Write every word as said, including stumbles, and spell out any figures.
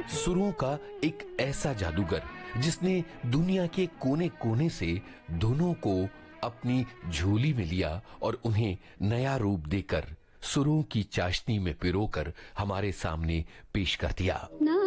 सुरों का एक ऐसा जादूगर जिसने दुनिया के कोने कोने से धुनों को अपनी झोली में लिया और उन्हें नया रूप देकर सुरों की चाशनी में पिरोकर हमारे सामने पेश कर दिया। ना